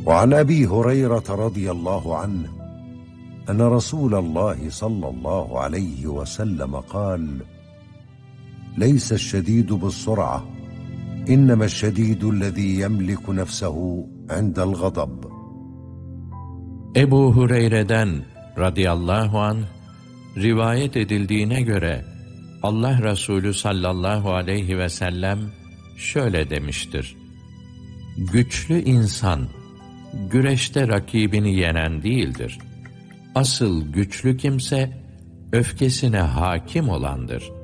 وعن أبي هريرة رضي الله عنه أن رسول الله صلى الله عليه وسلم قال: ليس الشديد بالسرعة إنما الشديد الذي يملك نفسه عند الغضب. Ebu Hureyre'den radıyallahu anh rivayet edildiğine göre Allah Resulü sallallahu aleyhi ve sellem şöyle demiştir: Güçlü insan güreşte rakibini yenen değildir. Asıl güçlü kimse öfkesine hakim olandır.